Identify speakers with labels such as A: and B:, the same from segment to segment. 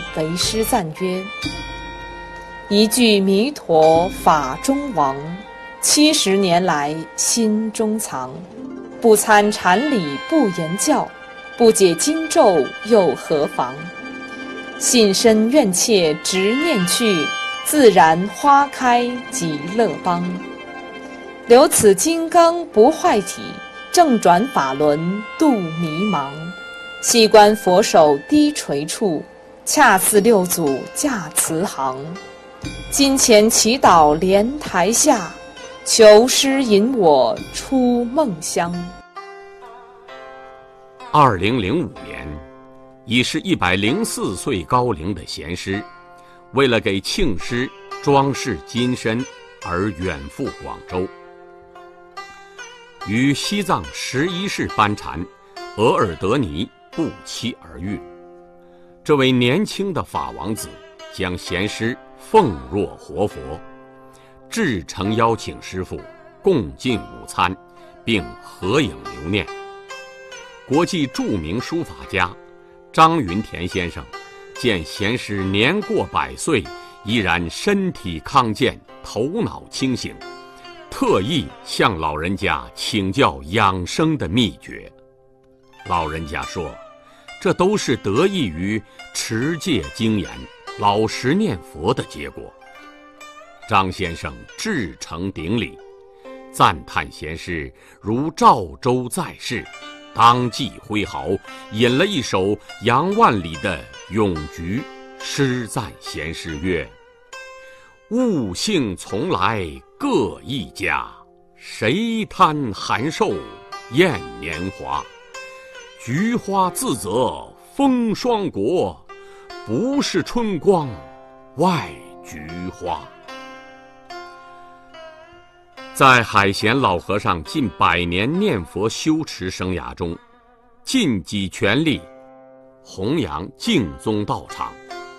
A: 为师赞曰：一句弥陀法中王，70年来心中藏。不参禅理不言教，不解经咒又何妨？信身愿切执念去，自然花开极乐邦。留此金刚不坏体，正转法轮度迷茫。细观佛手低垂处，恰似六祖驾慈航。金钱祈祷莲台下，求师引我出梦乡。
B: 2005年，已是104岁高龄的贤师，为了给庆师装饰金身而远赴广州，与西藏11世班禅额尔德尼不期而遇。这位年轻的法王子将贤师奉若活佛，至诚邀请师父共进午餐，并合影留念。国际著名书法家张云田先生见贤师年过100岁，依然身体康健，头脑清醒，特意向老人家请教养生的秘诀。老人家说，这都是得益于持戒精严、老实念佛的结果。张先生至诚顶礼，赞叹贤师如赵州在世，当即挥毫引了一首杨万里的《咏菊》，诗赞贤师曰：物性从来各一家，谁贪寒瘦厌年华？菊花自则风霜国，不是春光外菊花。在海贤老和尚近100年念佛修持生涯中，尽己全力弘扬净宗道场，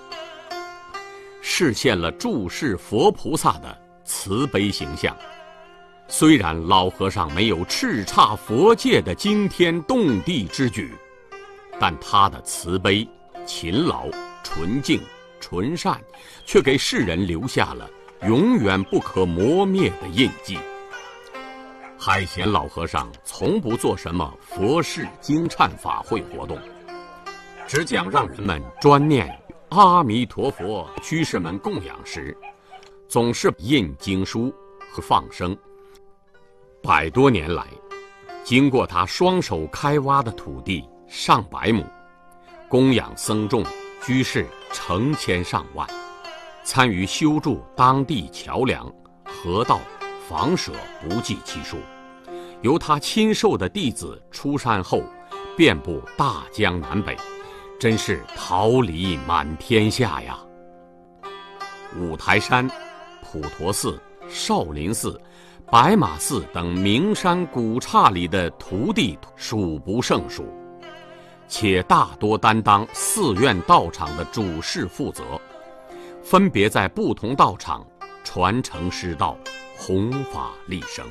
B: 实现了注释佛菩萨的慈悲形象。虽然老和尚没有叱咤佛界的惊天动地之举，但他的慈悲、勤劳、纯净、纯善，却给世人留下了永远不可磨灭的印记。海贤老和尚从不做什么佛事经忏法会活动，只讲让人们专念阿弥陀佛。居士们供养时，总是印经书和放生。100多年来，经过他双手开挖的土地上百亩，供养僧众居士成千上万，参与修筑当地桥梁、河道、房舍不计其数。由他亲授的弟子出山后，遍布大江南北，真是桃李满天下呀！五台山、普陀寺、少林寺、白马寺等名山古刹里的徒弟数不胜数，且大多担当寺院道场的主事负责，分别在不同道场传承师道，弘法利生。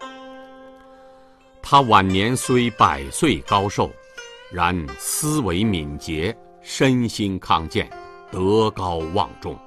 B: 他晚年虽100岁高寿，然思维敏捷，身心康健，德高望重。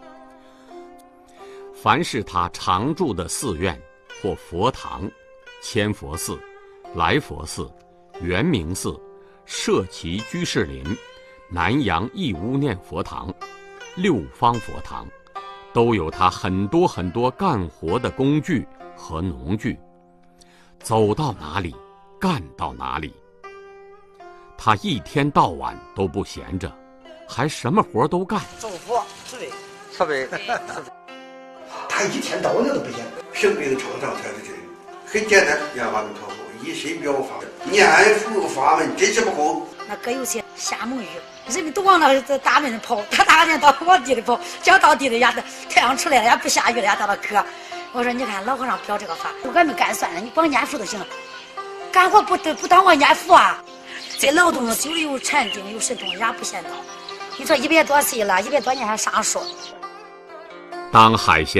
B: 凡是他常住的寺院或佛堂，千佛寺、来佛寺、圆明寺、社稷居士林、南阳义乌念佛堂、六方佛堂，都有他很多干活的工具和农具，走到哪里干到哪里。他一天到晚都不闲着，还什么活都干。
C: 祝福设备他一天到晚都不闲。
D: 平病创伤才是这个，很简单，念法门靠谱，以身表法，念佛法门真是不够。
E: 那哥有些瞎蒙语，人们都往那大门跑，他大人到往地里跑，讲到地里呀，太阳出来了也不下雨了，也到了渴。我说你看老和尚表这个法，俺们干算了，你光念佛就行了，干活不当我念佛啊。这劳动久了有禅定有神通，也不嫌早。你说100多岁了，100多年还上树。
B: 当海贤